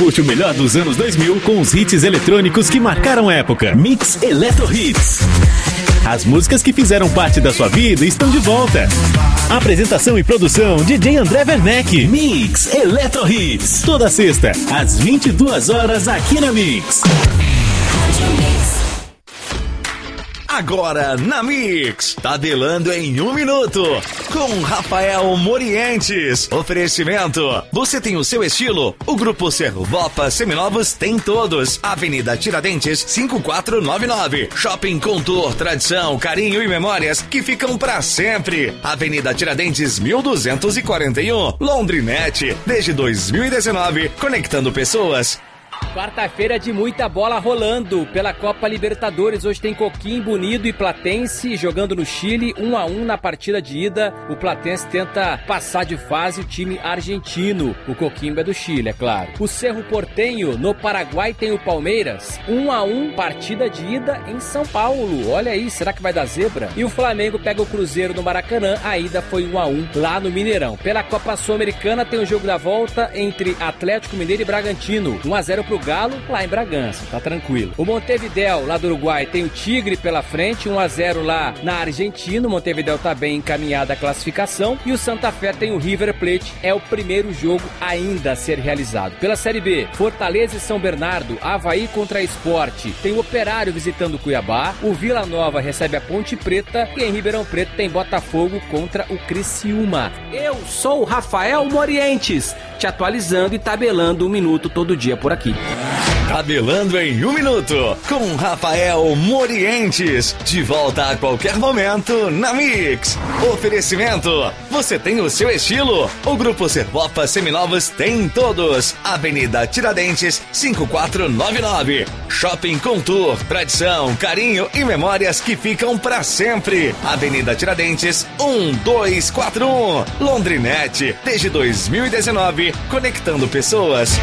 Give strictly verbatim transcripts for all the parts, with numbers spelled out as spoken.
Curte o melhor dos anos dois mil com os hits eletrônicos que marcaram época. Mix Eletro Hits. As músicas que fizeram parte da sua vida estão de volta. Apresentação e produção D J André Werneck. Mix Eletro Hits. Toda sexta, às vinte e duas horas, aqui na Mix. Agora na Mix, tabelando em um minuto, com Rafael Morientes. Oferecimento, você tem o seu estilo? O Grupo Servopa Seminovos tem todos. Avenida Tiradentes, cinco quatro nove nove. Shopping Contour, tradição, carinho e memórias que ficam pra sempre. Avenida Tiradentes, mil duzentos e quarenta e um. Londrinete, desde dois mil e dezenove, conectando pessoas. Quarta-feira de muita bola rolando pela Copa Libertadores. Hoje tem Coquimbo Unido e Platense jogando no Chile, um a um na partida de ida. O Platense tenta passar de fase o time argentino. O Coquimbo é do Chile, é claro. O Cerro Porteño no Paraguai tem o Palmeiras, um a um, partida de ida em São Paulo. Olha aí, será que vai dar zebra? E o Flamengo pega o Cruzeiro no Maracanã. A ida foi um a um lá no Mineirão. Pela Copa Sul-Americana tem o jogo da volta entre Atlético Mineiro e Bragantino, um a zero pro Galo lá em Bragança, tá tranquilo. O Montevidéu lá do Uruguai tem o Tigre pela frente, um a zero lá na Argentina. O Montevidéu tá bem encaminhada a classificação. E o Santa Fé tem o River Plate, é o primeiro jogo ainda a ser realizado. Pela Série B, Fortaleza e São Bernardo, Avaí contra a Sport, tem o Operário visitando o Cuiabá, o Vila Nova recebe a Ponte Preta e em Ribeirão Preto tem Botafogo contra o Criciúma. Eu sou o Rafael Morientes, te atualizando e tabelando um minuto todo dia por aqui. Tabelando em um minuto, com Rafael Morientes. De volta a qualquer momento na Mix. Oferecimento, você tem o seu estilo? O Grupo Servopa Seminovos tem todos. Avenida Tiradentes, cinco quatro nove nove. Shopping Contour, tradição, carinho e memórias que ficam pra sempre. Avenida Tiradentes, um dois quatro um. Londrinete, desde dois mil e dezenove, conectando pessoas.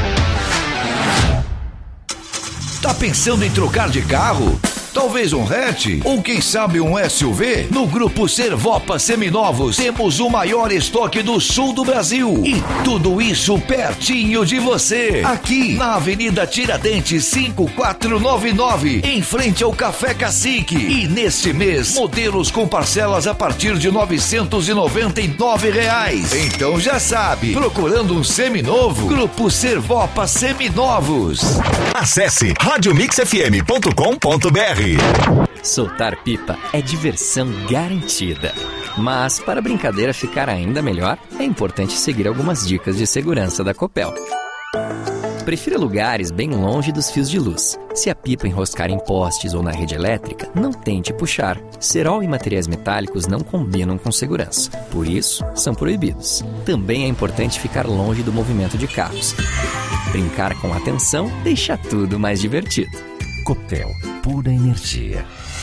Tá pensando em trocar de carro? Talvez um hatch ou quem sabe um S U V? No Grupo Servopa Seminovos temos o maior estoque do sul do Brasil e tudo isso pertinho de você. Aqui na Avenida Tiradentes cinco quatro nove nove, em frente ao Café Cacique. E neste mês, modelos com parcelas a partir de novecentos e noventa e nove reais. Então já sabe, procurando um seminovo? Grupo Servopa Seminovos. Acesse rádio mix f m ponto com ponto b r. Soltar pipa é diversão garantida. Mas para a brincadeira ficar ainda melhor, é importante seguir algumas dicas de segurança da Copel. Prefira lugares bem longe dos fios de luz. Se a pipa enroscar em postes ou na rede elétrica, não tente puxar. Cerol e materiais metálicos não combinam com segurança. Por isso, são proibidos. Também é importante ficar longe do movimento de carros. Brincar com atenção deixa tudo mais divertido. Copel, pura energia.